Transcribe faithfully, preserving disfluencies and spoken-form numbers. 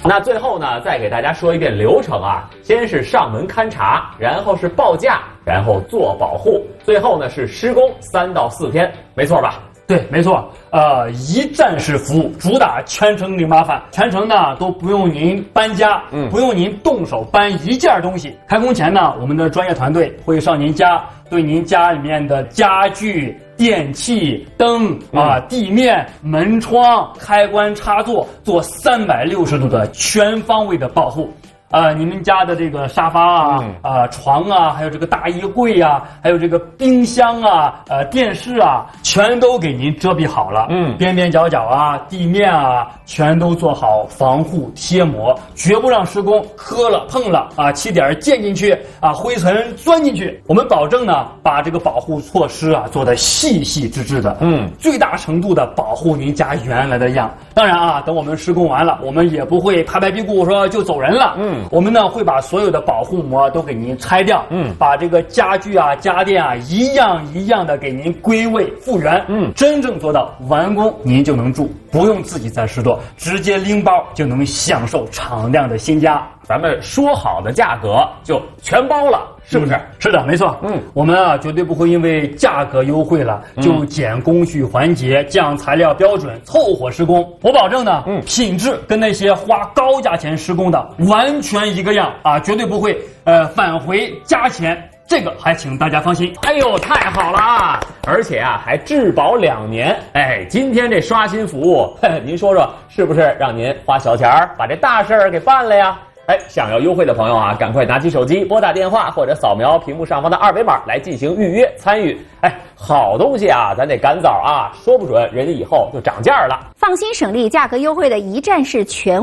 那最后呢，再给大家说一遍流程啊，先是上门勘察，然后是报价，然后做保护，最后呢是施工三到四天，没错吧？ 对，没错，呃，一站式服务，主打全程零麻烦，全程呢都不用您搬家，嗯，不用您动手搬一件东西。开工前呢，我们的专业团队会上您家，对您家里面的家具、电器、灯啊、嗯、地面、门窗、开关插座做三百六十度的全方位的保护。呃，你们家的这个沙发啊、嗯、呃床啊，还有这个大衣柜呀、啊，还有这个冰箱啊、呃电视啊，全都给您遮蔽好了。嗯，边边角角啊、地面啊，全都做好防护贴膜，绝不让施工磕了碰了啊，起点溅进去啊，灰尘钻进去。我们保证呢，把这个保护措施啊做得细细致致的，嗯，最大程度的保护您家原来的样。当然啊，等我们施工完了，我们也不会拍拍屁股说就走人了。嗯。我们呢会把所有的保护膜都给您拆掉，嗯，把这个家具啊、家电啊一样一样的给您归位复原，嗯，真正做到完工您就能住，不用自己再拾掇，直接拎包就能享受敞亮的新家。 咱们说好的价格就全包了，是不是？ 嗯、是的，没错。嗯，我们啊绝对不会因为价格优惠了就减工序环节、降材料标准、凑合施工。我保证呢，嗯，品质跟那些花高价钱施工的完全一个样啊，绝对不会呃返回加钱。这个还请大家放心。 哎呦，太好了啊！而且啊，还质保两年。哎，今天这刷新服务，您说说是不是让您花小钱儿把这大事儿给办了呀？哎，想要优惠的朋友啊，赶快拿起手机拨打电话或者扫描屏幕上方的二维码来进行预约参与。哎，好东西啊，咱得赶早啊，说不准人家以后就涨价了。 放心省力，价格优惠的一站式全